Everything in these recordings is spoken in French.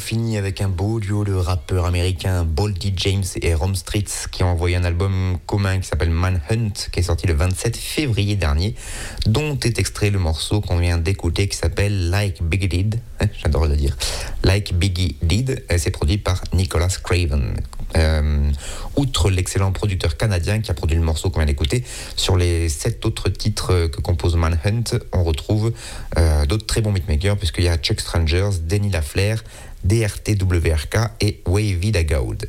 finit avec un beau duo de rappeurs américains, Boldy James et Rome Streetz, qui ont envoyé un album commun qui s'appelle Manhunt, qui est sorti le 27 février dernier, dont est extrait le morceau qu'on vient d'écouter qui s'appelle Like Biggie Did. J'adore le dire. Like Biggie Did, c'est produit par Nicholas Craven. Outre l'excellent producteur canadien qui a produit le morceau qu'on vient d'écouter, sur les 7 autres titres que compose Manhunt, on retrouve d'autres très bons beatmakers, puisqu'il y a Chuck Strangers, Denny Laflair, DRTWRK et Wavy Dagaud.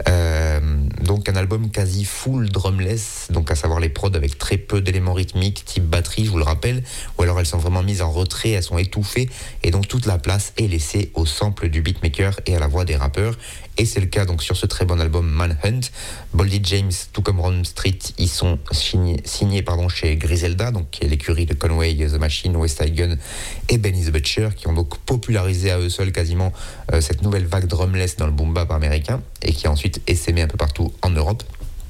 Donc un album quasi full drumless, donc à savoir les prods avec très peu d'éléments rythmiques type batterie, je vous le rappelle, ou alors elles sont vraiment mises en retrait, elles sont étouffées, et donc toute la place est laissée au sample du beatmaker et à la voix des rappeurs. Et c'est le cas donc sur ce très bon album Manhunt. Boldy James, tout comme Rome Street, ils sont signés chez Griselda, donc qui est l'écurie de Conway the Machine, West Side Gun et Benny the Butcher, qui ont donc popularisé à eux seuls quasiment cette nouvelle vague drumless dans le boom bap américain et qui a ensuite essaimé un peu partout en Europe.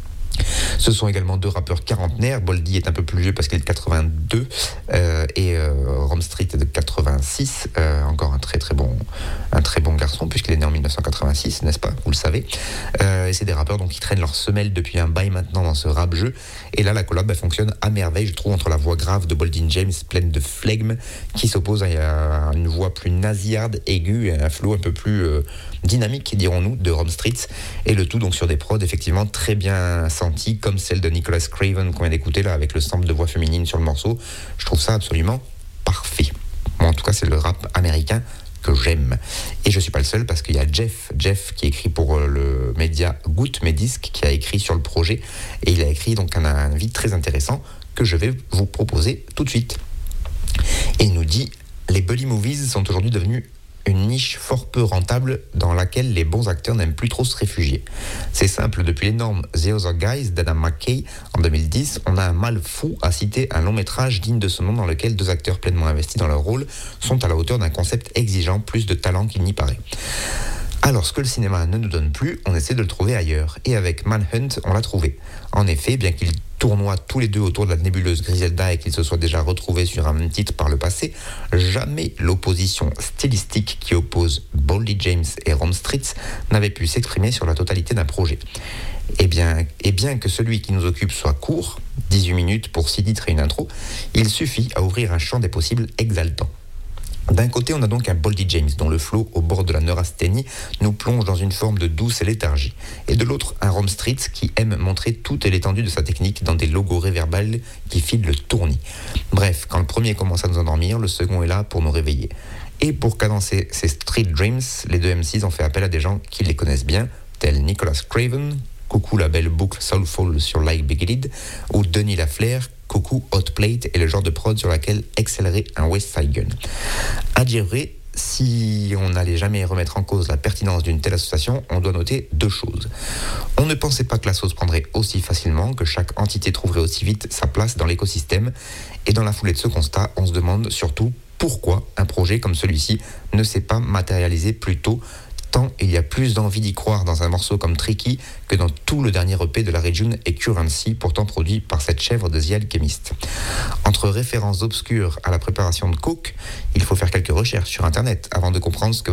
Ce sont également deux rappeurs quarantenaires. Boldy est un peu plus vieux parce qu'il est de 82 et Rome Street est de 86. Encore un très bon garçon puisqu'il est né en 1986, n'est-ce pas? Vous le savez. Et c'est des rappeurs donc qui traînent leur semelle depuis un bail maintenant dans ce rap jeu. Et là la collab fonctionne à merveille, je trouve, entre la voix grave de Boldy James pleine de flegme qui s'oppose à une voix plus nasillarde, aiguë, et un flow un peu plus dynamique, dirons-nous, de Rome Street, et le tout donc sur des prods effectivement très bien sentis, comme celle de Nicholas Craven qu'on vient d'écouter là avec le sample de voix féminine sur le morceau. Je trouve ça absolument parfait. Bon, en tout cas c'est le rap américain que j'aime. Et je suis pas le seul parce qu'il y a Jeff qui écrit pour le média Goûte Mes Disques, qui a écrit sur le projet, et il a écrit donc un avis très intéressant que je vais vous proposer tout de suite. Et il nous dit: les buddy movies sont aujourd'hui devenus une niche fort peu rentable dans laquelle les bons acteurs n'aiment plus trop se réfugier. C'est simple, depuis l'énorme The Other Guys d'Adam McKay en 2010, on a un mal fou à citer un long métrage digne de ce nom dans lequel deux acteurs pleinement investis dans leur rôle sont à la hauteur d'un concept exigeant plus de talent qu'il n'y paraît. Alors, ce que le cinéma ne nous donne plus, on essaie de le trouver ailleurs. Et avec Manhunt, on l'a trouvé. En effet, bien qu'ils tournoient tous les deux autour de la nébuleuse Griselda et qu'ils se soient déjà retrouvés sur un même titre par le passé, jamais l'opposition stylistique qui oppose Boldy James et Rome Streetz n'avait pu s'exprimer sur la totalité d'un projet. Et bien que celui qui nous occupe soit court, 18 minutes pour 6 titres et une intro, il suffit à ouvrir un champ des possibles exaltant. D'un côté, on a donc un Boldy James dont le flow au bord de la neurasthénie nous plonge dans une forme de douce léthargie. Et de l'autre, un Rome Streetz qui aime montrer toute l'étendue de sa technique dans des logos réverbales qui filent le tournis. Bref, quand le premier commence à nous endormir, le second est là pour nous réveiller. Et pour cadencer ces Street Dreams, les deux MCs ont fait appel à des gens qui les connaissent bien, tels Nicholas Craven, coucou la belle boucle Soulful sur Like Biggie Did, ou Denny Laflair, coucou Hot Plate et le genre de prod sur laquelle excellerait un West Side Gun. À dire vrai, si on n'allait jamais remettre en cause la pertinence d'une telle association, on doit noter deux choses. On ne pensait pas que la sauce prendrait aussi facilement, que chaque entité trouverait aussi vite sa place dans l'écosystème, et dans la foulée de ce constat, on se demande surtout pourquoi un projet comme celui-ci ne s'est pas matérialisé plus tôt, tant il y a plus d'envie d'y croire dans un morceau comme Tricky que dans tout le dernier EP de la région et Currency, pourtant produit par cette chèvre de The Alchemist. Entre références obscures à la préparation de coke, il faut faire quelques recherches sur internet avant de comprendre ce que